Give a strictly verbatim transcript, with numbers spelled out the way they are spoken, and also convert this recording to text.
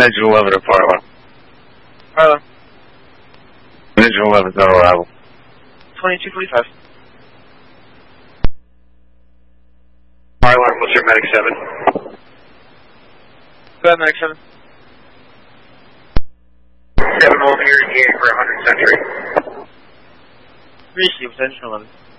Engine eleven at Fire Alarm. Fire Alarm. Engine eleven is on arrival. twenty-two forty-five. Fire Alarm, what's your medic seven? Go ahead, medic seven. seven will here in for one hundred Century. Receive with engine eleven.